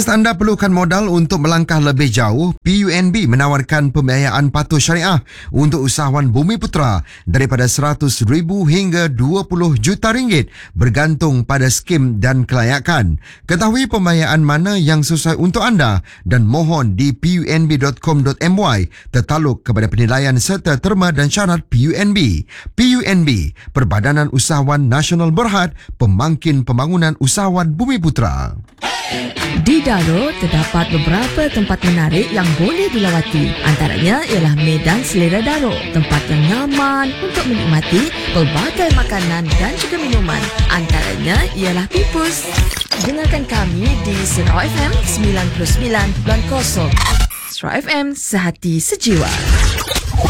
Jelas anda perlukan modal untuk melangkah lebih jauh, PUNB menawarkan pembiayaan patuh syariah untuk usahawan Bumiputera daripada RM100,000 hingga RM20 juta bergantung pada skim dan kelayakan. Ketahui pembiayaan mana yang sesuai untuk anda dan mohon di punb.com.my tertaluk kepada penilaian serta terma dan syarat PUNB. PUNB, Perbadanan Usahawan Nasional Berhad, Pemangkin Pembangunan Usahawan Bumiputera. Di Daro, terdapat beberapa tempat menarik yang boleh dilawati. Antaranya ialah Medan Selera Daro, tempat yang nyaman untuk menikmati pelbagai makanan dan juga minuman. Antaranya ialah Pipus. Dengarkan kami di Surau FM 99.0. Surau FM, sehati sejiwa.